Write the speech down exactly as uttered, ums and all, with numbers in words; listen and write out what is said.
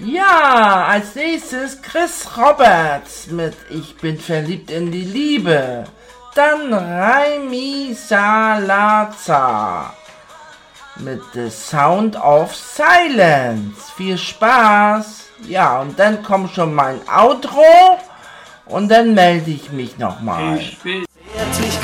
Ja, als nächstes Chris Roberts mit Ich bin verliebt in die Liebe. Dann Raimi Salazar mit The Sound of Silence. Viel Spaß. Ja, und dann kommt schon mein Outro und dann melde ich mich nochmal. Ich bin